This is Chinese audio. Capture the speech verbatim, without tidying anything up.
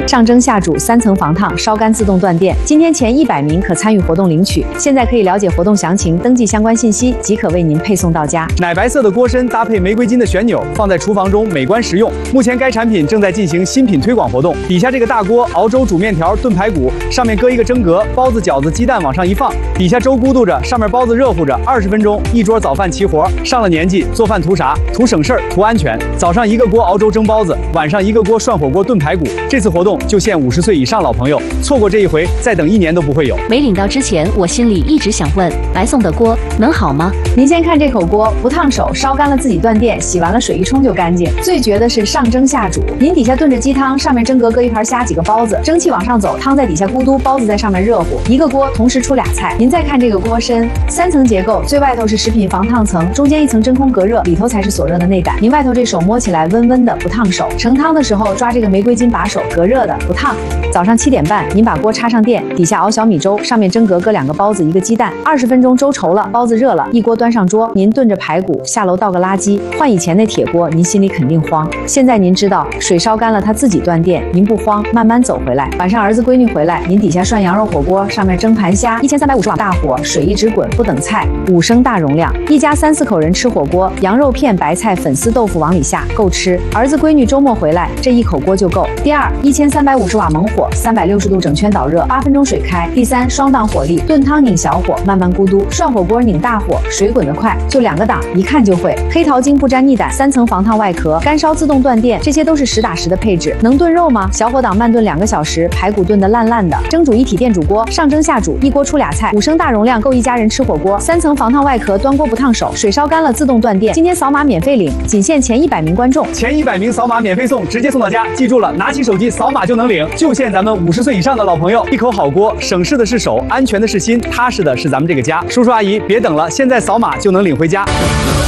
上蒸下煮三层防烫，烧干自动断电。今天前一百名可参与活动领取。现在可以了解活动详情，登记相关信息即可为您配送到家。 奶白色的锅身搭配玫瑰金的旋钮，放在厨房中美观实用。目前该产品正在进行新品推广活动。底下这个大锅熬粥、煮面条、炖排骨，上面搁一个蒸格，包子、饺子、鸡蛋往上一放，底下粥咕嘟着，上面包子热乎着，二十分钟一桌早饭齐活。上了年纪做饭图啥？图省事儿，图安全。早上一个锅熬粥蒸包子，晚上一个锅涮火锅炖排骨。这次活动就限五十岁以上老朋友，错过这一回，再等一年都不会有。 没领到之前，我心里一直想问，白送的锅能好吗？ 您先看这口锅，不烫手，烧干了自己断电，洗完了水一冲就干净。最绝的是上蒸下煮，您底下炖着鸡汤，上面蒸格搁一盘虾几个包子，蒸汽往上走，汤在底下咕嘟，包子在上面热乎。一个锅同时出俩菜。您再看这个锅身，三层结构，最外头是食品防烫层，中间一层真空隔热，里头才是所热的内胆。您外头这手摸起来温温的，不烫手。盛汤的时候抓这个玫瑰金把手，隔热的，不烫。早上七点半，您把锅插上电，底下熬小米粥，上面蒸格搁两个包子，一个鸡蛋，二十分钟粥稠了，包子热了，一锅端上桌，您炖着排骨，下楼倒个垃圾。换以前那铁锅，您心里肯定慌。现在您知道，水烧干了它自己断电，您不慌，慢慢走回来。晚上儿子闺女回来，您底下涮羊肉火锅，上面蒸盘虾，一千三百五十瓦大火，水一直滚，不等菜，五升大容量，一家三四口人吃火锅，羊肉片、白菜、粉丝、豆腐往里下，够吃。儿子闺女周末回来，这一口锅就够。第二，一千三百五十瓦猛火，三百六十度整圈导热，八分钟水开。第三，双档火力，炖汤拧小火，慢慢咕嘟；涮火锅拧大火，水滚得快，就两个档，一看就会。黑桃精不沾腻胆，三层防烫外壳，干烧自动断电，这些都是实打实的配置。能炖肉吗？小火档慢炖两个小时，排骨炖得烂烂的。蒸煮一体电煮锅，上蒸下煮，一锅出俩菜，五升大容量，够一家人吃火锅。三层防烫外壳，端锅不烫手，水烧干了自动断电。今天扫码免费领，仅限前一百名观众， 前一百名扫码免费送，直接送到家。记住了，拿起手机扫码就能领，就限咱们五十岁以上的老朋友。一口好锅，省事的是手，安全的是心，踏实的是咱们这个家。叔叔阿姨，别等了，现在扫码就能领回家。